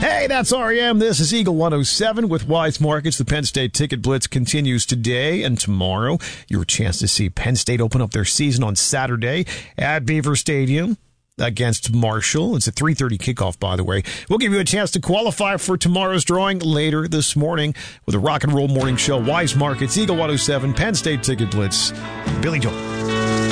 Hey, that's REM. This is Eagle 107 with Wise Markets. The Penn State Ticket Blitz continues today and tomorrow. Your chance to see Penn State open up their season on Saturday at Beaver Stadium against Marshall. It's a 3:30 kickoff, by the way. We'll give you a chance to qualify for tomorrow's drawing later this morning with a rock and roll morning show. Wise Markets, Eagle 107, Penn State Ticket Blitz. Billy Joel.